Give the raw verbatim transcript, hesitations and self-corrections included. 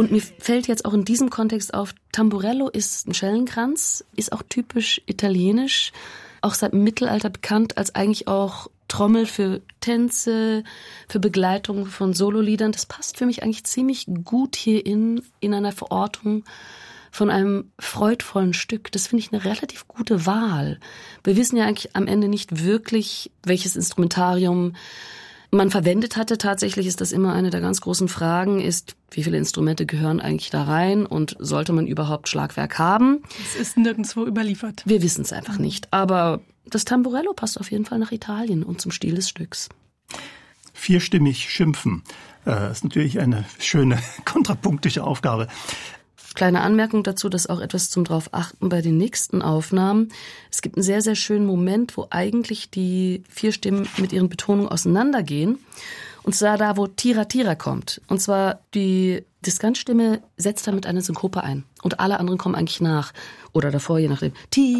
Und mir fällt jetzt auch in diesem Kontext auf, Tamburello ist ein Schellenkranz, ist auch typisch italienisch, auch seit dem Mittelalter bekannt als eigentlich auch Trommel für Tänze, für Begleitung von Sololiedern. Das passt für mich eigentlich ziemlich gut hier in, in einer Verortung von einem freudvollen Stück. Das finde ich eine relativ gute Wahl. Wir wissen ja eigentlich am Ende nicht wirklich, welches Instrumentarium man verwendet hatte. Tatsächlich ist das immer eine der ganz großen Fragen, ist, wie viele Instrumente gehören eigentlich da rein und sollte man überhaupt Schlagwerk haben? Es ist nirgendwo überliefert. Wir wissen es einfach nicht. Aber das Tamburello passt auf jeden Fall nach Italien und zum Stil des Stücks. Vierstimmig schimpfen. Das ist natürlich eine schöne kontrapunktische Aufgabe. Kleine Anmerkung dazu, dass auch etwas zum drauf achten bei den nächsten Aufnahmen. Es gibt einen sehr, sehr schönen Moment, wo eigentlich die vier Stimmen mit ihren Betonungen auseinandergehen. Und zwar da, wo Tira Tira kommt. Und zwar die Diskantstimme setzt damit eine Synkope ein. Und alle anderen kommen eigentlich nach. Oder davor, je nachdem. Tira